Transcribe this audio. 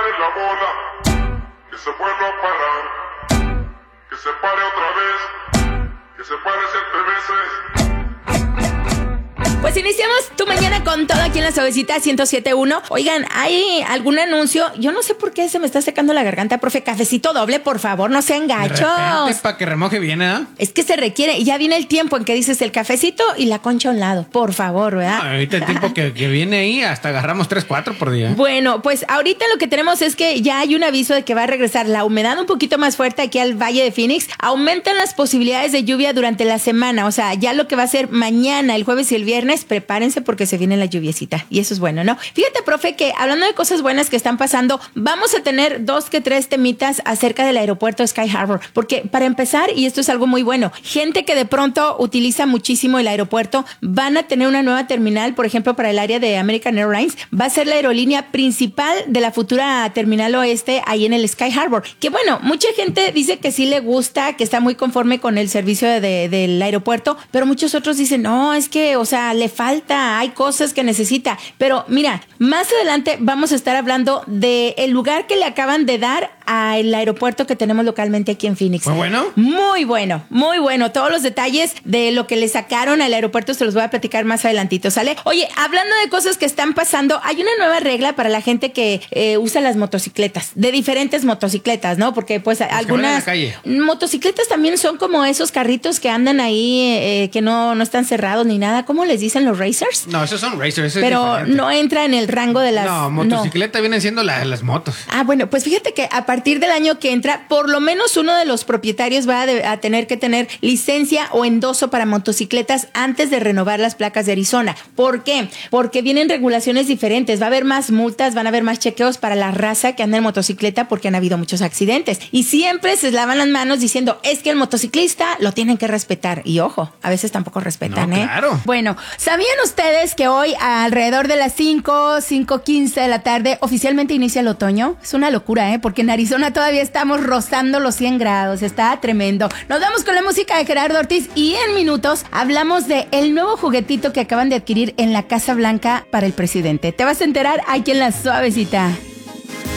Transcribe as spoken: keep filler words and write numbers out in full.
mueve la bola, que se vuelva a parar, que se pare otra vez, que se pare siete veces. Pues iniciamos tu mañana con todo aquí en La Suavecita ciento siete punto uno. Oigan, ¿hay algún anuncio? Yo no sé por qué se me está secando la garganta, profe. Cafecito doble, por favor, no sean gachos. Para que remoje bien, ¿eh? Es que se requiere, ya viene el tiempo en que dices el cafecito y la concha a un lado, por favor, ¿verdad? No, ahorita el tiempo que, que viene ahí, hasta agarramos tres, cuatro por día. Bueno, pues ahorita lo que tenemos es que ya hay un aviso de que va a regresar la humedad un poquito más fuerte aquí al Valle de Phoenix. Aumentan las posibilidades de lluvia durante la semana, o sea, ya lo que va a ser mañana, el jueves y el viernes, prepárense porque se viene la lluviecita y eso es bueno, ¿no? Fíjate, profe, que hablando de cosas buenas que están pasando, vamos a tener dos que tres temitas acerca del aeropuerto Sky Harbor, porque para empezar, y esto es algo muy bueno, gente que de pronto utiliza muchísimo el aeropuerto, van a tener una nueva terminal, por ejemplo, para el área de American Airlines, va a ser la aerolínea principal de la futura terminal oeste ahí en el Sky Harbor, que bueno, mucha gente dice que sí le gusta, que está muy conforme con el servicio de, de, del aeropuerto, pero muchos otros dicen, no, es que, o sea, le falta, hay cosas que necesita. Pero mira, más adelante vamos a estar hablando de el lugar que le acaban de dar al aeropuerto que tenemos localmente aquí en Phoenix. ¿Muy bueno? Muy bueno, muy bueno. Todos los detalles de lo que le sacaron al aeropuerto se los voy a platicar más adelantito, ¿sale? Oye, hablando de cosas que están pasando, hay una nueva regla para la gente que eh, usa las motocicletas, de diferentes motocicletas, ¿no? Porque pues Los algunas motocicletas también son como esos carritos que andan ahí, eh, que no, no están cerrados ni nada. ¿Cómo les dicen los racers? No, esos son racers. Eso pero es no entra en el rango de las... No, motocicleta no. Vienen siendo la, las motos. Ah, bueno, pues fíjate que a partir del año que entra, por lo menos uno de los propietarios va a, de, a tener que tener licencia o endoso para motocicletas antes de renovar las placas de Arizona. ¿Por qué? Porque vienen regulaciones diferentes. Va a haber más multas, van a haber más chequeos para la raza que anda en motocicleta porque han habido muchos accidentes. Y siempre se lavan las manos diciendo, es que el motociclista lo tienen que respetar. Y ojo, a veces tampoco respetan, no, ¿eh? Claro. Bueno, ¿sabían ustedes que hoy alrededor de las cinco, cinco quince de la tarde oficialmente inicia el otoño? Es una locura, ¿eh? Porque en Arizona todavía estamos rozando los cien grados. Está tremendo. Nos vamos con la música de Gerardo Ortiz y en minutos hablamos de el nuevo juguetito que acaban de adquirir en la Casa Blanca para el presidente. Te vas a enterar aquí en La Suavecita.